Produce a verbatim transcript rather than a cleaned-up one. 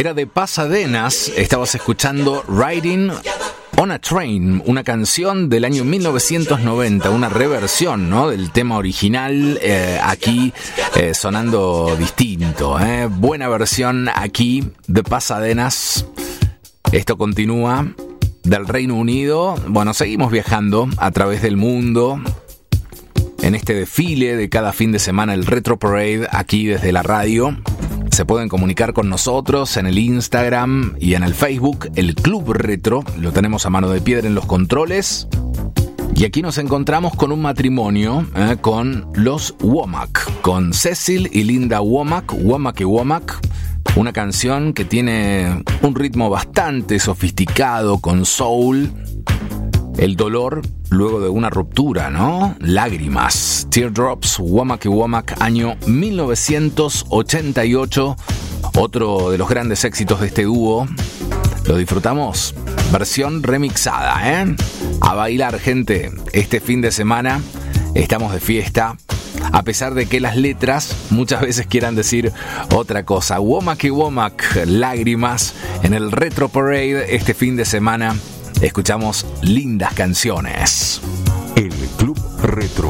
Era de Pasadenas, estabas escuchando Riding on a Train, una canción del año mil novecientos noventa, una reversión, ¿no?, del tema original, eh, aquí eh, sonando distinto, ¿eh? Buena versión aquí de Pasadenas. Esto continúa del Reino Unido. Bueno, seguimos viajando a través del mundo en este desfile de cada fin de semana, el Retro Parade, aquí desde la radio. Se pueden comunicar con nosotros en el Instagram y en el Facebook, el Club Retro. Lo tenemos a mano de piedra en los controles. Y aquí nos encontramos con un matrimonio, eh, con los Womack, con Cecil y Linda Womack, Womack y Womack. Una canción que tiene un ritmo bastante sofisticado, con soul. El dolor luego de una ruptura, ¿no? Lágrimas. Teardrops, Womack y Womack, año mil novecientos ochenta y ocho. Otro de los grandes éxitos de este dúo. Lo disfrutamos. Versión remixada, ¿eh? A bailar, gente. Este fin de semana estamos de fiesta. A pesar de que las letras muchas veces quieran decir otra cosa. Womack y Womack, Lágrimas, en el Retro Parade este fin de semana. Escuchamos lindas canciones. El Club Retro.